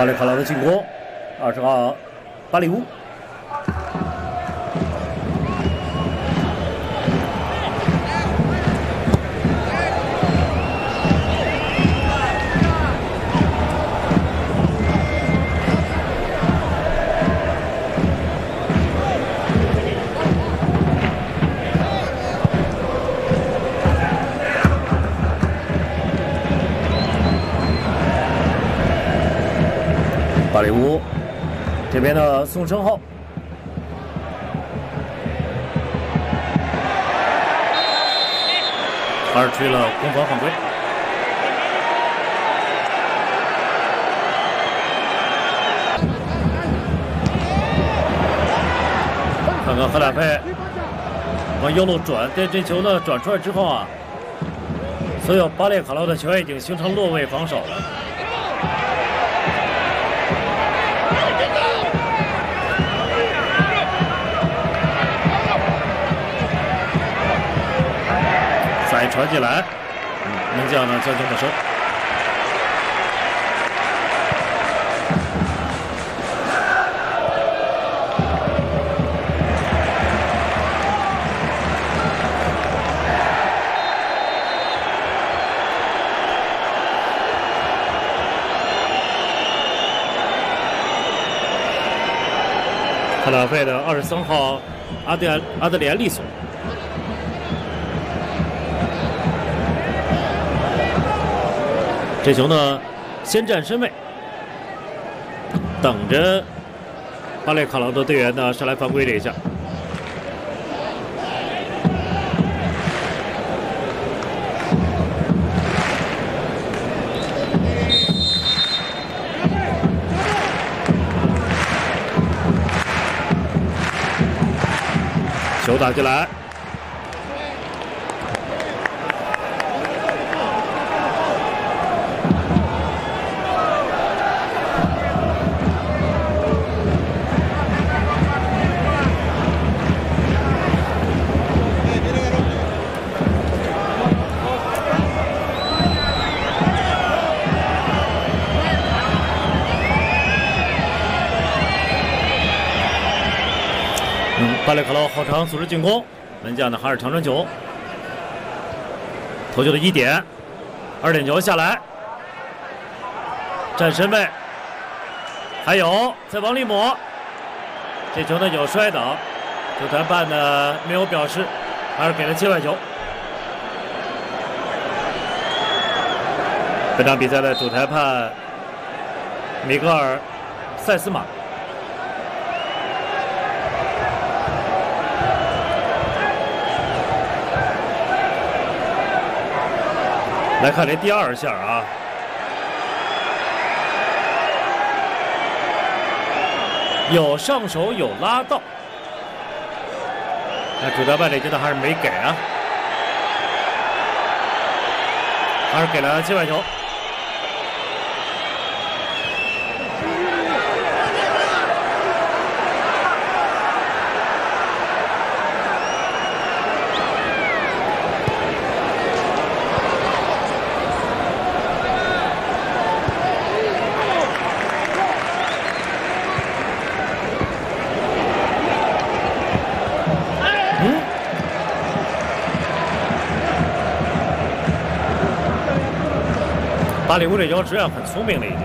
巴列卡劳的进攻，20号巴里乌。 巴里乌这边的宋胜浩，而吹了攻防犯规。看看赫拉佩往右路转，但这球呢转出来之后啊，所有巴列卡劳的球员已经形成落位防守了。 再传进来，门将呢将球没收。赫拉费的23号阿德里安利索。 这球呢，先占身位，等着巴列卡劳的队员呢上来犯规了一下。球打进来。 巴列卡劳好长组织进攻，门将呢还是长传球，投球的1点，2点球下来，占身位，还有再往里抹，这球呢有摔倒，主裁判呢没有表示，还是给了界外球。本场比赛的主裁判米格尔·塞斯马。 来看这第2下啊，有上手有拉到，那主裁判这阶段还是没给啊，还是给了界外球。巴里乌这球实际上很聪明了，已经。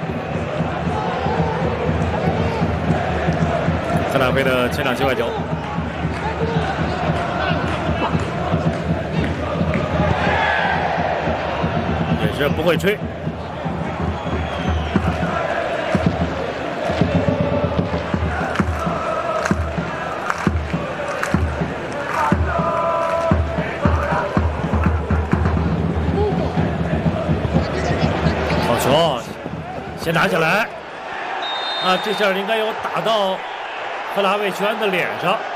赫拉菲的前场界外球，也是不会吹。球先拿起来，啊，这下应该有打到赫拉维全的脸上。